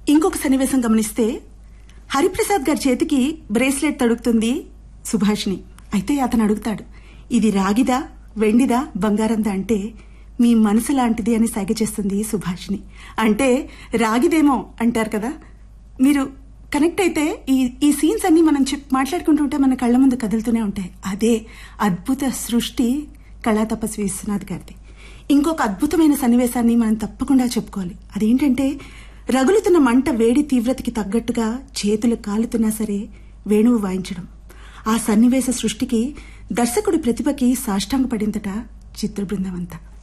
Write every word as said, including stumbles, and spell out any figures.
ఇంకొక సన్నివేశం గమనిస్తే హరిప్రసాద్ గారి చేతికి బ్రేస్లెట్ తడుగుతుంది సుభాషిణి. అయితే అతను అడుగుతాడు, ఇది రాగిదా, వెండిదా, బంగారందా అంటే మీ మనసు లాంటిది అని సైగ చేస్తుంది సుభాషిణి. అంటే రాగిదేమో అంటారు కదా. మీరు కనెక్ట్ అయితే ఈ ఈ సీన్స్ అన్ని మనం మాట్లాడుకుంటుంటే మన కళ్ళ ముందు కదులుతూనే ఉంటాయి. అదే అద్భుత సృష్టి కళా తపస్వి విశ్వనాథ్ గారిది. ఇంకొక అద్భుతమైన సన్నివేశాన్ని మనం తప్పకుండా చెప్పుకోవాలి. అదేంటంటే రగులుతున్న మంట వేడి తీవ్రతకి తగ్గట్టుగా చేతులు కాలుతున్నా సరే వేణువు వాయించడం. ఆ సన్నివేశ సృష్టికి దర్శకుడి ప్రతిభకి సాష్టాంగపడిందట చిత్ర బృందం అంతా.